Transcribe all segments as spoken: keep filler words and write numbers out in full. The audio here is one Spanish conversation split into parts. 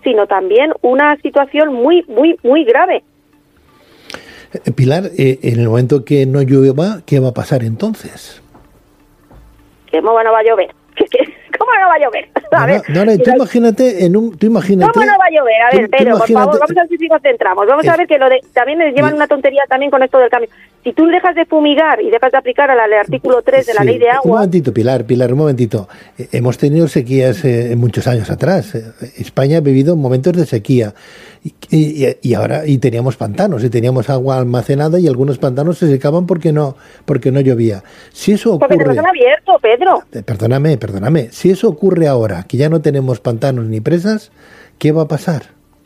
sino también una situación muy, muy, muy grave. Pilar, eh, en el momento que no llueva, ¿qué va a pasar entonces? ¿Cómo no va a llover? ¿Cómo no va a llover? A No, ver, no, no, tú imagínate, en un, tú imagínate... ¿Cómo no va a llover? A ver, tú, tú Pedro, por favor, imagínate- vamos a ver si nos centramos. Vamos Es- a ver que lo de, también les llevan Sí. una tontería también con esto del cambio. Si tú dejas de fumigar y dejas de aplicar al artículo tres de la Sí, ley de un agua... momentito, Pilar, Pilar, un momentito. Eh, hemos tenido sequías eh, muchos años atrás. Eh, España ha vivido momentos de sequía y, y, y ahora y teníamos pantanos y teníamos agua almacenada y algunos pantanos se secaban porque no porque no llovía. Si eso Porque te ocurre, los han abierto, Pedro. eh, perdóname, perdóname, si eso ocurre ahora, que ya no tenemos pantanos ni presas, ¿qué va a pasar?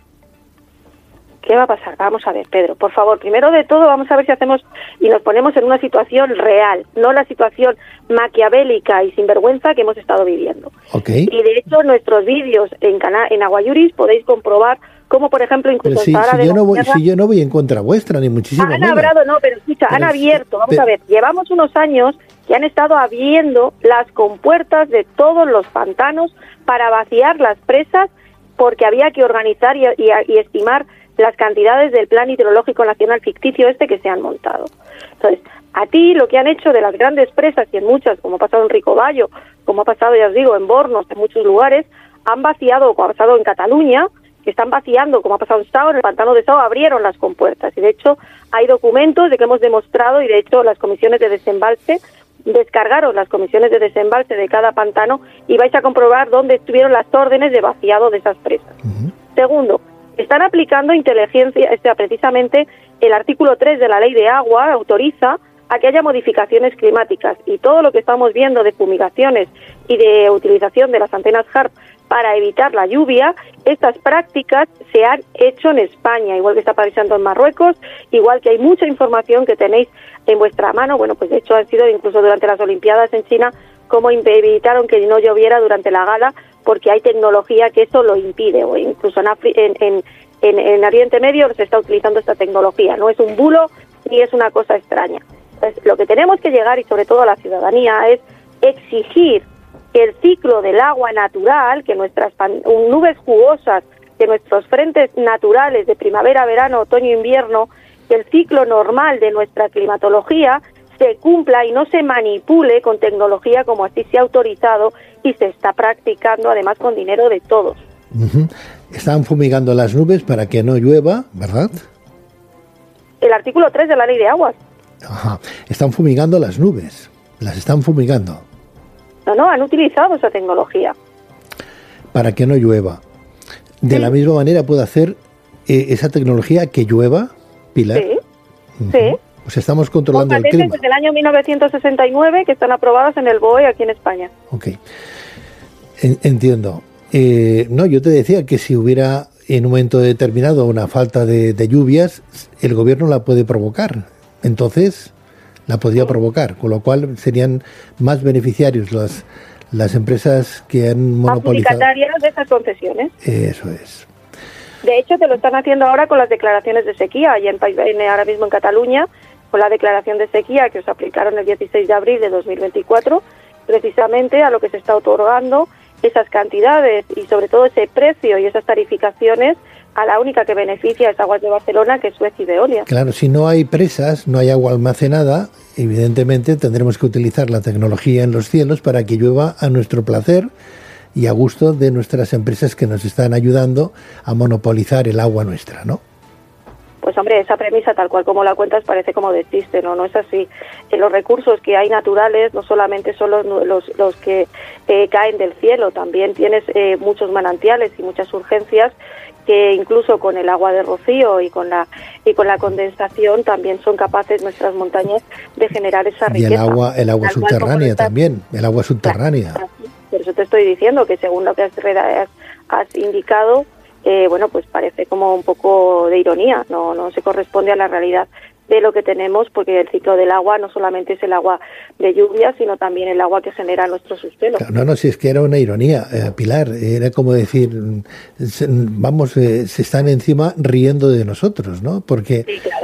¿Qué va a pasar? Vamos a ver, Pedro, por favor, primero de todo vamos a ver si hacemos y nos ponemos en una situación real, no la situación maquiavélica y sinvergüenza que hemos estado viviendo. Okay. Y de hecho, nuestros vídeos en cana en Aguayuris podéis comprobar cómo, por ejemplo, incluso Pero si, hasta ahora si yo no voy, Donostiarra- si yo no voy en contra vuestra, ni muchísimo han menos. hablado, no, pero escucha, Pero han sí, abierto, vamos pero- a ver, llevamos unos años que han estado abriendo las compuertas de todos los pantanos para vaciar las presas porque había que organizar y, y- y estimar las cantidades del Plan Hidrológico Nacional ficticio este que se han montado. Entonces, a ti lo que han hecho de las grandes presas, y en muchas, como ha pasado en Ricoballo, como ha pasado, ya os digo, en Bornos, en muchos lugares, han vaciado, como ha pasado en Cataluña, que están vaciando, como ha pasado en Sao, en el pantano de Sao, abrieron las compuertas. Y de hecho, hay documentos de que hemos demostrado, y de hecho las comisiones de desembalse, descargaron las comisiones de desembalse de cada pantano y vais a comprobar dónde estuvieron las órdenes de vaciado de esas presas. Ujú. Segundo, están aplicando inteligencia, este, precisamente el artículo tres de la Ley de Agua autoriza a que haya modificaciones climáticas y todo lo que estamos viendo de fumigaciones y de utilización de las antenas H A R P para evitar la lluvia, estas prácticas se han hecho en España, igual que está pasando en Marruecos, igual que hay mucha información que tenéis en vuestra mano. Bueno, pues de hecho han sido incluso durante las Olimpiadas en China como evitaron que no lloviera durante la gala, porque hay tecnología que eso lo impide, o incluso en, Afri en, en, en, en Oriente Medio se está utilizando esta tecnología, no es un bulo ni es una cosa extraña. Entonces, lo que tenemos que llegar, y sobre todo a la ciudadanía, es exigir que el ciclo del agua natural, que nuestras nubes jugosas, que nuestros frentes naturales de primavera, verano, otoño, invierno, que el ciclo normal de nuestra climatología se cumpla y no se manipule con tecnología como así se ha autorizado y se está practicando, además con dinero de todos. Ujú. Están fumigando las nubes para que no llueva, ¿verdad? El artículo tres de la Ley de Aguas. Ajá. Están fumigando las nubes, las están fumigando No, no, han utilizado esa tecnología. para que no llueva. De Sí. la misma manera puede hacer eh, esa tecnología que llueva, Pilar. Sí, Ujú. sí. Pues estamos controlando Con el patentes clima. desde el año mil novecientos sesenta y nueve que están aprobadas en el B O E aquí en España. Ok. En- entiendo. Eh, no, yo te decía que si hubiera en un momento determinado una falta de, de lluvias, el gobierno la puede provocar. Entonces, la podría provocar, con lo cual serían más beneficiarios las, las empresas que han monopolizado. Adjudicatarias de esas concesiones. Eso es. De hecho, te lo están haciendo ahora con las declaraciones de sequía, y en, país- en- ahora mismo en Cataluña, con la declaración de sequía que os aplicaron el dieciséis de abril de dos mil veinticuatro, precisamente a lo que se está otorgando esas cantidades y sobre todo ese precio y esas tarificaciones a la única que beneficia es Aguas de Barcelona, que es Suez y Veolia. Claro, si no hay presas, no hay agua almacenada, evidentemente tendremos que utilizar la tecnología en los cielos para que llueva a nuestro placer y a gusto de nuestras empresas que nos están ayudando a monopolizar el agua nuestra, ¿no? Pues hombre, esa premisa tal cual como la cuentas parece como de chiste, ¿no? No es así. Eh, los recursos que hay naturales no solamente son los, los, los que eh, caen del cielo, también tienes eh, muchos manantiales y muchas urgencias que incluso con el agua de rocío y con la y con la condensación también son capaces nuestras montañas de generar esa Y riqueza. el agua, el agua Tal cual como subterránea lo estás- también, el agua subterránea. Claro, por eso te estoy diciendo que según lo que has, reda- has, has indicado, eh, bueno, pues parece como un poco de ironía, no no se corresponde a la realidad de lo que tenemos, porque el ciclo del agua no solamente es el agua de lluvia, sino también el agua que genera nuestro subsuelo. Claro, no, no, si es que era una ironía, eh, Pilar, era como decir, mm, se- vamos, eh, se están encima riendo de nosotros, ¿no? Porque Sí, claro.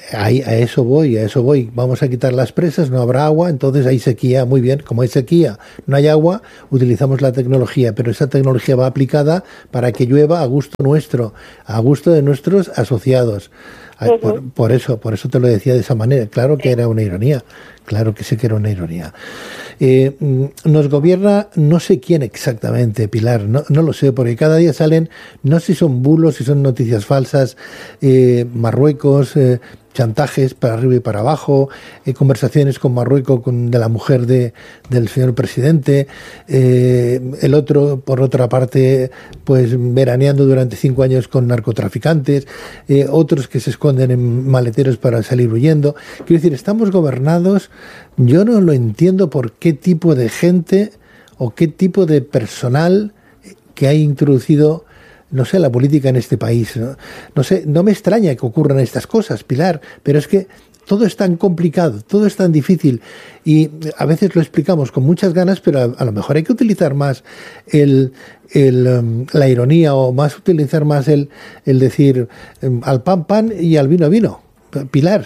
ahí, a eso voy, a eso voy. Vamos a quitar las presas, no habrá agua, entonces hay sequía. Muy bien, como hay sequía, no hay agua, utilizamos la tecnología, pero esa tecnología va aplicada para que llueva a gusto nuestro, a gusto de nuestros asociados. Uh-huh. Por, por eso, por eso te lo decía de esa manera. Claro que era una ironía, claro que sí que era una ironía. Eh, nos gobierna no sé quién exactamente, Pilar, no, no lo sé, porque cada día salen, no sé si son bulos, si son noticias falsas, eh, Marruecos, eh, chantajes para arriba y para abajo, eh, conversaciones con Marruecos con, de la mujer de, del señor presidente, eh, el otro, por otra parte, pues veraneando durante cinco años con narcotraficantes, eh, otros que se esconden en maleteros para salir huyendo. Quiero decir, estamos gobernados, yo no lo entiendo por qué tipo de gente o qué tipo de personal que ha introducido, no sé, la política en este país. ¿no? no sé, no me extraña que ocurran estas cosas, Pilar, pero es que todo es tan complicado, todo es tan difícil y a veces lo explicamos con muchas ganas, pero a, a lo mejor hay que utilizar más el, el, um, la ironía o más utilizar más el, el decir um, al pan pan y al vino vino. Pilar.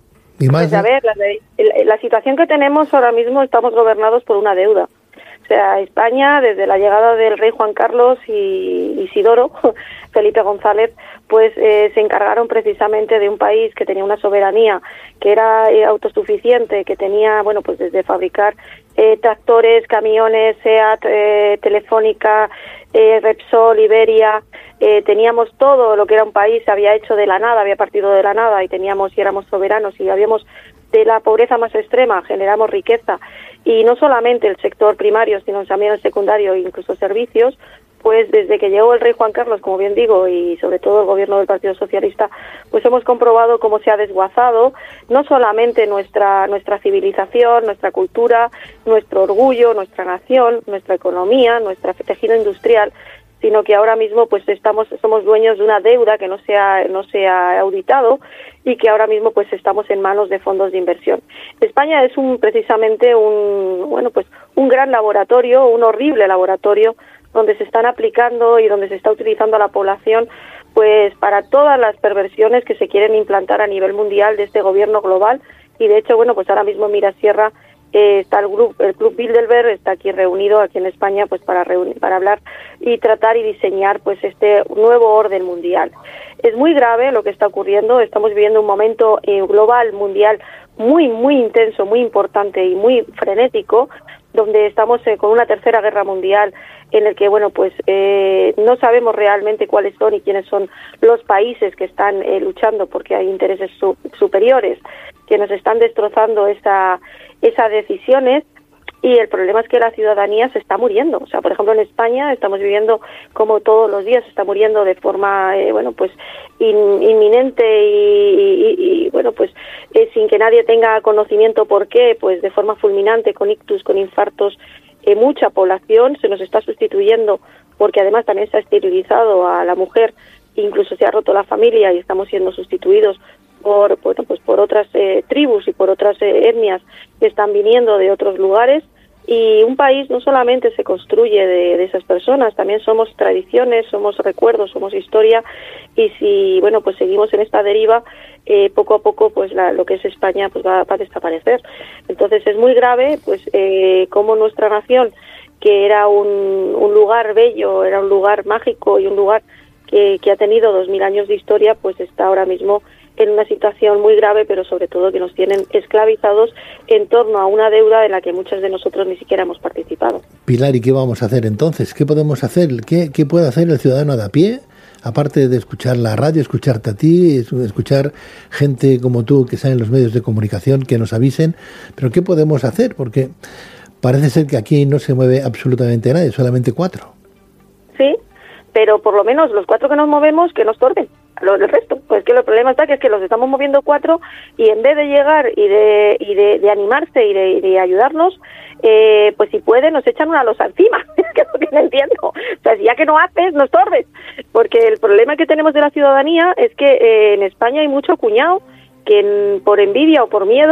Y más, pues a ver, la, la situación que tenemos ahora mismo, estamos gobernados por una deuda. O sea, España, desde la llegada del rey Juan Carlos y Isidoro, Felipe González, pues eh, se encargaron precisamente de un país que tenía una soberanía, que era eh, autosuficiente, que tenía, bueno, pues desde fabricar eh, tractores, camiones, SEAT, eh, Telefónica, eh, Repsol, Iberia, eh, teníamos todo lo que era un país, se había hecho de la nada, había partido de la nada y teníamos y éramos soberanos y habíamos de la pobreza más extrema, generamos riqueza. Y no solamente el sector primario, sino también el secundario e incluso servicios, pues desde que llegó el rey Juan Carlos, como bien digo, y sobre todo el gobierno del Partido Socialista, pues hemos comprobado cómo se ha desguazado no solamente nuestra nuestra civilización, nuestra cultura, nuestro orgullo, nuestra nación, nuestra economía, nuestro tejido industrial, sino que ahora mismo pues estamos somos dueños de una deuda que no se ha, no se ha auditado y que ahora mismo pues estamos en manos de fondos de inversión. España es un precisamente un bueno pues un gran laboratorio, un horrible laboratorio donde se están aplicando y donde se está utilizando a la población pues para todas las perversiones que se quieren implantar a nivel mundial de este gobierno global y de hecho bueno pues ahora mismo Mirasierra Eh, está el grupo, el Club Bilderberg está aquí reunido aquí en España pues para reunir, para hablar y tratar y diseñar pues este nuevo orden mundial. Es muy grave lo que está ocurriendo, estamos viviendo un momento eh, global, mundial muy muy intenso, muy importante y muy frenético, donde estamos eh, con una tercera guerra mundial en el que bueno pues eh, no sabemos realmente cuáles son y quiénes son los países que están eh, luchando porque hay intereses su- superiores que nos están destrozando esa esas decisiones y el problema es que la ciudadanía se está muriendo. O sea, por ejemplo, en España estamos viviendo como todos los días se está muriendo de forma, eh, bueno, pues in, inminente y, y, y, bueno, pues eh, sin que nadie tenga conocimiento por qué, pues de forma fulminante, con ictus, con infartos, eh, mucha población se nos está sustituyendo porque además también se ha esterilizado a la mujer, incluso se ha roto la familia y estamos siendo sustituidos por bueno, pues por otras eh, tribus y por otras eh, etnias que están viniendo de otros lugares y un país no solamente se construye de, de esas personas, también somos tradiciones, somos recuerdos, somos historia y si bueno pues seguimos en esta deriva eh, poco a poco pues la, lo que es España pues va, va a desaparecer. Entonces es muy grave pues eh, cómo nuestra nación que era un, un lugar bello, era un lugar mágico y un lugar que, que ha tenido dos mil años de historia pues está ahora mismo en una situación muy grave, pero sobre todo que nos tienen esclavizados en torno a una deuda en la que muchos de nosotros ni siquiera hemos participado. Pilar, ¿y qué vamos a hacer entonces? ¿Qué podemos hacer? ¿Qué, qué puede hacer el ciudadano de a pie? Aparte de escuchar la radio, escucharte a ti, escuchar gente como tú que sale en los medios de comunicación, que nos avisen, pero ¿qué podemos hacer? Porque parece ser que aquí no se mueve absolutamente nadie, solamente cuatro. Sí, pero por lo menos los cuatro que nos movemos, que nos torben. Lo del resto, pues que el problema está que es que los estamos moviendo cuatro y en vez de llegar y de y de, de animarse y de, y de ayudarnos, eh, pues si pueden nos echan una losa encima, es que es lo que no entiendo. O sea, si ya que no haces, nos torbes, porque el problema que tenemos de la ciudadanía es que eh, en España hay mucho cuñado que en, por envidia o por miedo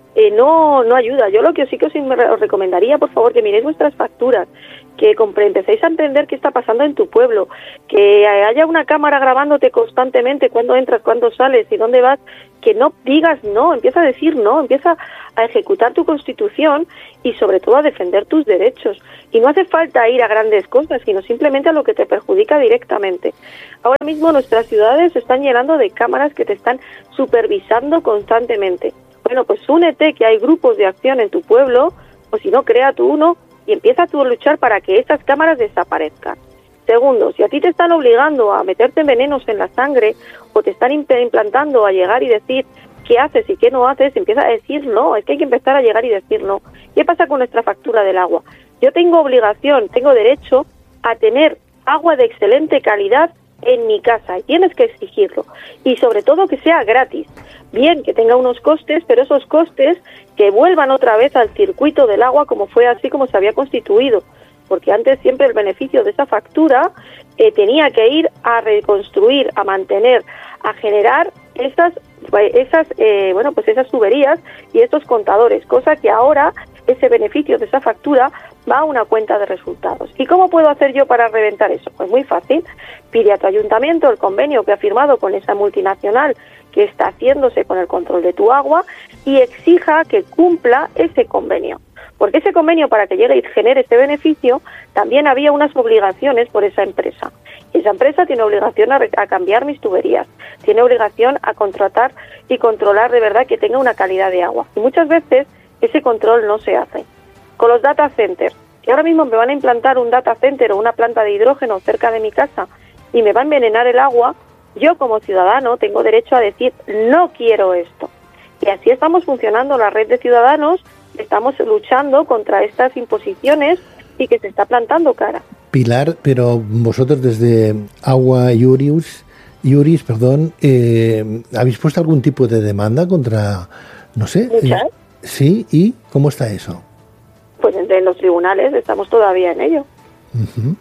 eh, no no ayuda. Yo lo que sí que os, os recomendaría, por favor, que miréis vuestras facturas, que empecéis a entender qué está pasando en tu pueblo, que haya una cámara grabándote constantemente cuándo entras, cuándo sales y dónde vas, que no digas no, empieza a decir no, empieza a ejecutar tu Constitución y sobre todo a defender tus derechos. Y no hace falta ir a grandes cosas, sino simplemente a lo que te perjudica directamente. Ahora mismo nuestras ciudades se están llenando de cámaras que te están supervisando constantemente. Bueno, pues únete, que hay grupos de acción en tu pueblo, o si no, crea tú uno, y empieza tú a luchar para que esas cámaras desaparezcan. Segundo, si a ti te están obligando a meterte venenos en la sangre o te están implantando a llegar y decir qué haces y qué no haces, empieza a decir no, es que hay que empezar a llegar y decir no. ¿Qué pasa con nuestra factura del agua? Yo tengo obligación, tengo derecho a tener agua de excelente calidad en mi casa y tienes que exigirlo. Y sobre todo que sea gratis. Bien, que tenga unos costes, pero esos costes que vuelvan otra vez al circuito del agua como fue así como se había constituido. Porque antes siempre el beneficio de esa factura eh, tenía que ir a reconstruir, a mantener, a generar esas, esas eh, bueno, pues esas tuberías y estos contadores, cosa que ahora ese beneficio de esa factura va a una cuenta de resultados. ¿Y cómo puedo hacer yo para reventar eso? Pues muy fácil. Pide a tu ayuntamiento el convenio que ha firmado con esa multinacional que está haciéndose con el control de tu agua y exija que cumpla ese convenio. Porque ese convenio, para que llegue y genere ese beneficio, también había unas obligaciones por esa empresa. Y esa empresa tiene obligación a, a cambiar mis tuberías, tiene obligación a contratar y controlar de verdad que tenga una calidad de agua. Y muchas veces ese control no se hace. Con los data centers, si ahora mismo me van a implantar un data center o una planta de hidrógeno cerca de mi casa y me va a envenenar el agua, yo como ciudadano tengo derecho a decir no quiero esto. Y así estamos funcionando la red de ciudadanos, estamos luchando contra estas imposiciones y que se está plantando cara. Pilar, pero vosotros desde Agua Iuris, Iuris perdón, eh, ¿habéis puesto algún tipo de demanda contra, no sé? ¿Muchas? Eh, sí, ¿y cómo está eso? Pues en los tribunales estamos todavía en ello. Uh-huh.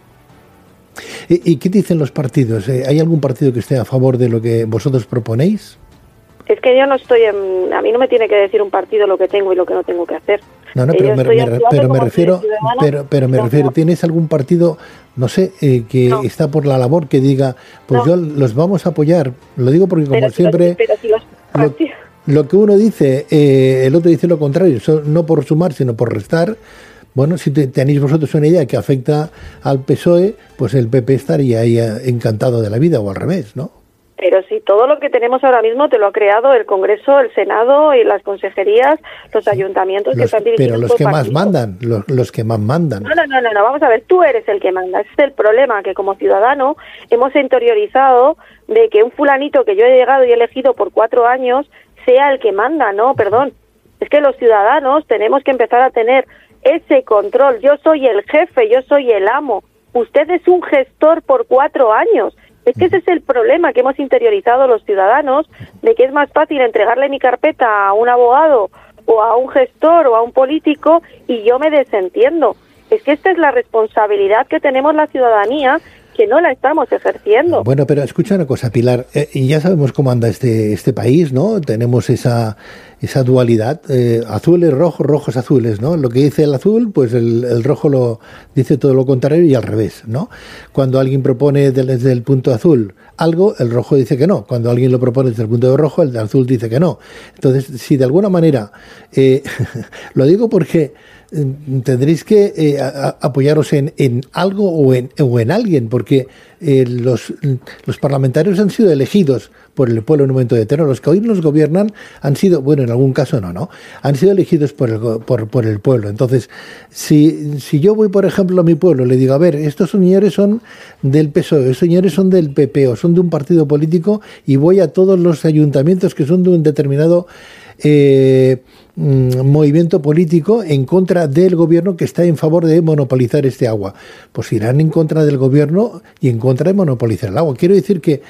¿Y, ¿Y qué dicen los partidos? ¿Hay algún partido que esté a favor de lo que vosotros proponéis? Es que yo no estoy en... A mí no me tiene que decir un partido lo que tengo y lo que no tengo que hacer. No, no, pero me, me, pero me refiero... Pero, pero me refiero, ¿tienes algún partido, no sé, eh, que no. está por la labor que diga, pues no. yo los vamos a apoyar? Lo digo porque como pero siempre... Si los, pero si los partidos... lo, lo que uno dice, eh, el otro dice lo contrario, no por sumar, sino por restar. Bueno, si te, tenéis vosotros una idea que afecta al P S O E, pues el P P estaría ahí encantado de la vida, o al revés, ¿no? Pero si todo lo que tenemos ahora mismo te lo ha creado el Congreso, el Senado y las consejerías, los ayuntamientos los, que están dirigidos Pero los por que partidos. más mandan, los, los que más mandan. No, no, no, no, no, vamos a ver, tú eres el que manda. Ese es el problema, que como ciudadano hemos interiorizado de que un fulanito que yo he llegado y he elegido por cuatro años sea el que manda. No, perdón. Es que los ciudadanos tenemos que empezar a tener ese control. Yo soy el jefe, yo soy el amo. Usted es un gestor por cuatro años. Es que ese es el problema que hemos interiorizado los ciudadanos, de que es más fácil entregarle mi carpeta a un abogado o a un gestor o a un político y yo me desentiendo. Es que esta es la responsabilidad que tenemos la ciudadanía, que no la estamos ejerciendo. Bueno, pero escucha una cosa, Pilar, eh, y ya sabemos cómo anda este este país, ¿no? Tenemos esa esa dualidad, eh, azules, rojos, rojos, azules, ¿no? Lo que dice el azul, pues el, el rojo lo dice todo lo contrario y al revés, ¿no? Cuando alguien propone desde el punto azul algo, el rojo dice que no. Cuando alguien lo propone desde el punto de rojo, el de azul dice que no. Entonces, si de alguna manera, eh, lo digo porque tendréis que eh, a, apoyaros en, en algo o en, o en alguien, porque eh, los, los parlamentarios han sido elegidos por el pueblo en un momento determinado. Los que hoy nos gobiernan han sido, bueno, en algún caso no, ¿no? Han sido elegidos por el, por, por el pueblo. Entonces, si, si yo voy, por ejemplo, a mi pueblo y le digo, a ver, estos señores son del P S O E, estos señores son del P P o son de un partido político, y voy a todos los ayuntamientos que son de un determinado eh, movimiento político en contra del gobierno que está en favor de monopolizar este agua, pues irán en contra del gobierno y en contra de monopolizar el agua. Quiero decir que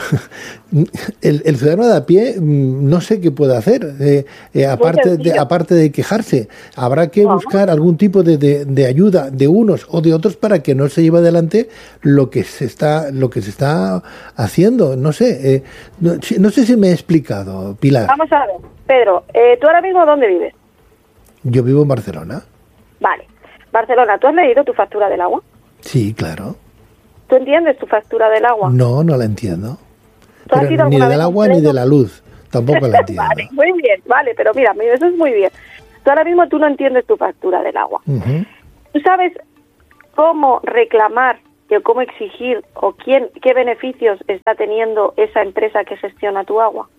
el, el ciudadano de a pie no sé qué puede hacer, eh, eh, aparte, de, aparte de quejarse. Habrá que buscar algún tipo de, de, de ayuda de unos o de otros para que no se lleve adelante lo que se está lo que se está haciendo. No sé, eh, no, no sé si me he explicado, Pilar. Vamos a ver, Pedro, eh, tú ahora mismo dónde vives? Yo vivo en Barcelona. Vale. Barcelona, ¿tú has leído tu factura del agua? Sí, claro. ¿Tú entiendes tu factura del agua? No, no la entiendo. ¿Tú has Pero ido ni alguna del vez a un agua ni pleno? de la luz. Tampoco la entiendo. Vale, muy bien, vale, pero mira, mira, eso es muy bien. Tú ahora mismo tú no entiendes tu factura del agua. Ujú. ¿Tú sabes cómo reclamar o cómo exigir o quién, qué beneficios está teniendo esa empresa que gestiona tu agua?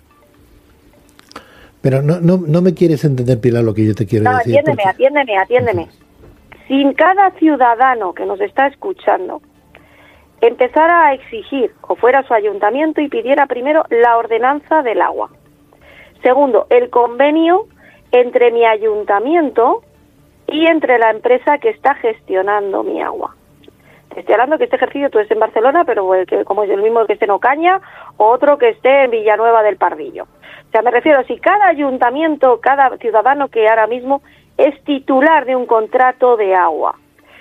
Pero no, no, no me quieres entender, Pilar, lo que yo te quiero No, decir. atiéndeme, porque- atiéndeme, atiéndeme. Si cada ciudadano que nos está escuchando empezara a exigir o fuera a su ayuntamiento y pidiera primero la ordenanza del agua. Segundo, el convenio entre mi ayuntamiento y entre la empresa que está gestionando mi agua. Te estoy hablando que este ejercicio tú estés en Barcelona, pero el que, como es el mismo que esté en Ocaña, o otro que esté en Villanueva del Pardillo. O sea, me refiero, si cada ayuntamiento, cada ciudadano que ahora mismo es titular de un contrato de agua,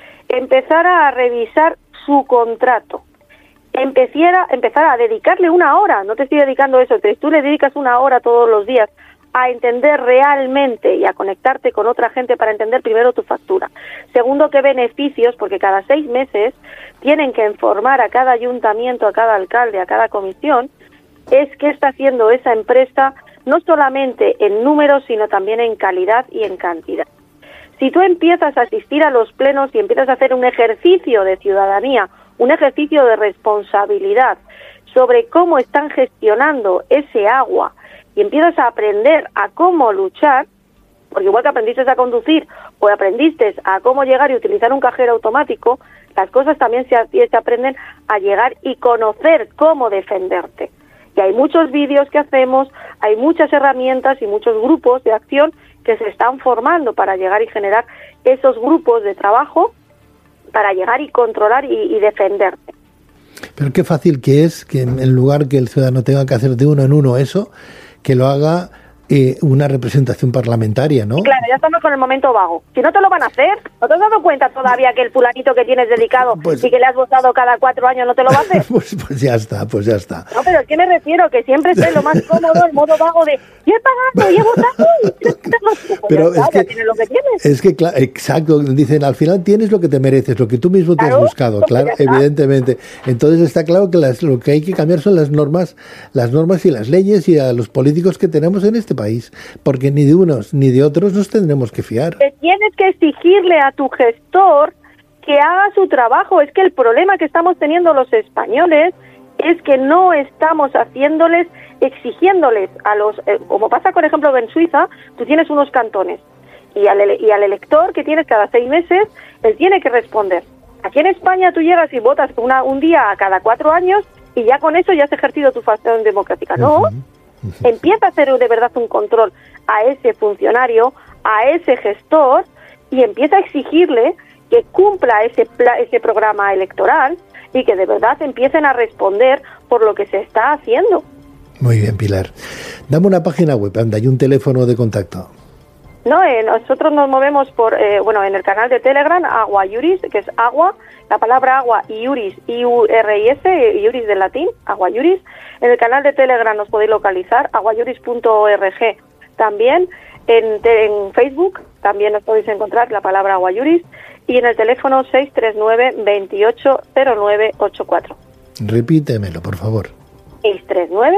empezara a revisar su contrato, empezara, empezara a dedicarle una hora, no te estoy dedicando eso, te, tú le dedicas una hora todos los días a entender realmente y a conectarte con otra gente para entender primero tu factura. Segundo, qué beneficios, porque cada seis meses tienen que informar a cada ayuntamiento, a cada alcalde, a cada comisión, es qué está haciendo esa empresa, no solamente en números, sino también en calidad y en cantidad. Si tú empiezas a asistir a los plenos y empiezas a hacer un ejercicio de ciudadanía, un ejercicio de responsabilidad sobre cómo están gestionando ese agua, y empiezas a aprender a cómo luchar, porque igual que aprendiste a conducir o aprendiste a cómo llegar y utilizar un cajero automático, las cosas también se, se aprenden a llegar y conocer cómo defenderte. Y hay muchos vídeos que hacemos, hay muchas herramientas y muchos grupos de acción que se están formando para llegar y generar esos grupos de trabajo para llegar y controlar y, y defenderte. Pero qué fácil que es que en lugar que el ciudadano tenga que hacer de uno en uno eso, que lo haga eh, una representación parlamentaria, ¿no? Y claro, ya estamos con el momento vago. Si no te lo van a hacer, ¿no te has dado cuenta todavía que el fulanito que tienes dedicado Pues- y que le has votado cada cuatro años no te lo va a hacer? pues, pues ya está, pues ya está. No, pero es que me refiero que siempre esté lo más cómodo, el modo vago de yo he pagado y he votado y tienes que hacerlo tú. Pues Pero ya está, es que, ya tienes lo que tienes. es que, cla- exacto, dicen, al final tienes lo que te mereces, lo que tú mismo te has Claro, buscado, pues claro, ya está. evidentemente. Entonces está claro que las, lo que hay que cambiar son las normas, las normas y las leyes y a los políticos que tenemos en este país, porque ni de unos ni de otros nos tendremos que fiar. Que tienes que exigirle a tu gestor que haga su trabajo. Es que el problema que estamos teniendo los españoles es que no estamos haciéndoles, exigiéndoles a los, eh, como pasa por ejemplo en Suiza, tú tienes unos cantones y al, ele- y al elector que tienes cada seis meses, él tiene que responder. Aquí en España tú llegas y votas una, un día a cada cuatro años y ya con eso ya has ejercido tu función democrática. No, empieza a hacer de verdad un control a ese funcionario, a ese gestor y empieza a exigirle que cumpla ese pla- ese programa electoral y que de verdad empiecen a responder por lo que se está haciendo. Muy bien, Pilar. Dame una página web, anda, y un teléfono de contacto. No, eh, nosotros nos movemos por, eh, bueno, en el canal de Telegram, Agua Iuris, que es agua, la palabra agua y Iuris, I U R I S, Iuris del latín, Agua Iuris. En el canal de Telegram nos podéis localizar, aguaiuris punto org. También en, te- en Facebook también nos podéis encontrar la palabra Agua Iuris y en el teléfono seis tres nueve, veintiocho cero nueve ochenta y cuatro. Repítemelo, por favor. seis tres nueve,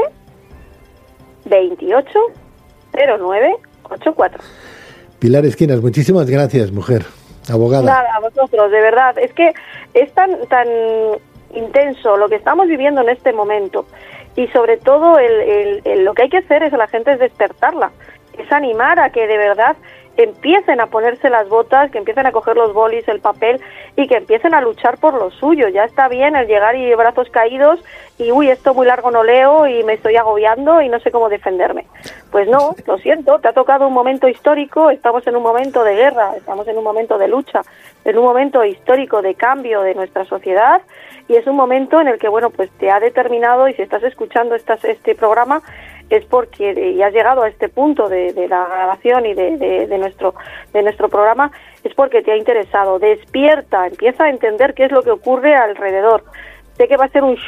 veintiocho cero nueve ochenta y cuatro. Pilar Esquinas, muchísimas gracias, mujer, abogada. Nada, a vosotros, de verdad. Es que es tan, tan intenso lo que estamos viviendo en este momento y sobre todo el, el, el- lo que hay que hacer es a la gente es despertarla, es animar a que de verdad empiecen a ponerse las botas, que empiecen a coger los bolis, el papel y que empiecen a luchar por lo suyo. Ya está bien el llegar y brazos caídos y uy, esto muy largo no leo y me estoy agobiando y no sé cómo defenderme. Pues no, lo siento, te ha tocado un momento histórico, estamos en un momento de guerra, estamos en un momento de lucha, en un momento histórico de cambio de nuestra sociedad y es un momento en el que, bueno, pues te ha determinado y si estás escuchando estas, este programa es porque ya has llegado a este punto de, de la grabación y de, de, de nuestro de nuestro programa, es porque te ha interesado. Despierta, empieza a entender qué es lo que ocurre alrededor. Sé que va a ser un shock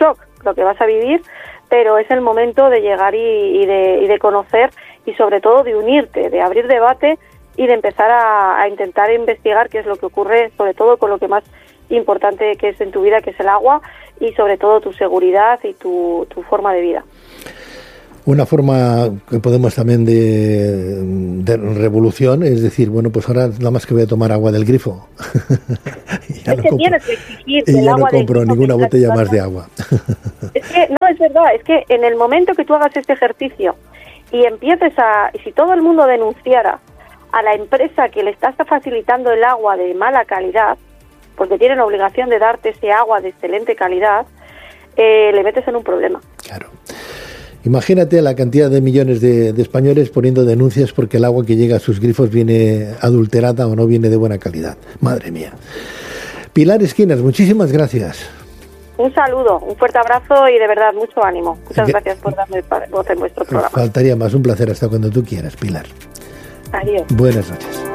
lo que vas a vivir, pero es el momento de llegar y, y, de, y de conocer y sobre todo de unirte, de abrir debate y de empezar a, a intentar investigar qué es lo que ocurre, sobre todo con lo que más importante que es en tu vida, que es el agua, y sobre todo tu seguridad y tu, tu forma de vida. Una forma que podemos también de, de revolución es decir, bueno, pues ahora nada más que voy a tomar agua del grifo. ya es no que compro, tienes que exigir y el ya agua no compro ninguna botella más de agua. Es que, no, es verdad, es que en el momento que tú hagas este ejercicio y empieces a, y si todo el mundo denunciara a la empresa que le está facilitando el agua de mala calidad, porque tienen la obligación de darte ese agua de excelente calidad, eh, le metes en un problema. Claro. Imagínate la cantidad de millones de, de españoles poniendo denuncias porque el agua que llega a sus grifos viene adulterada o no viene de buena calidad. Madre mía. Pilar Esquinas, muchísimas gracias. Un saludo, un fuerte abrazo y de verdad mucho ánimo. Muchas gracias por darme voz en vuestro programa. Faltaría más, un placer hasta cuando tú quieras, Pilar. Adiós. Buenas noches.